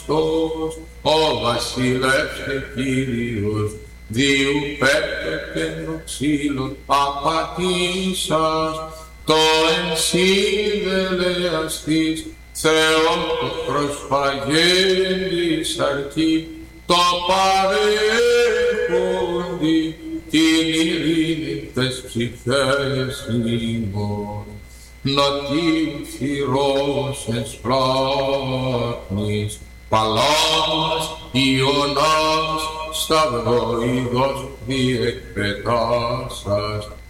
Χριστός, ο Βασιλεύς και Κύριος, Διού πέπτωτεν ξύλων απατήσας, το ενσύδελεαστής Θεόν το προσφαγέντης αρκεί, το παρέχοντι την ειρήνη τες ψυχές ημών. Νοτίου θυρός εν σπλάχνης, Παλάμας Ιωνάς σταυροειδός διεκπετάσας,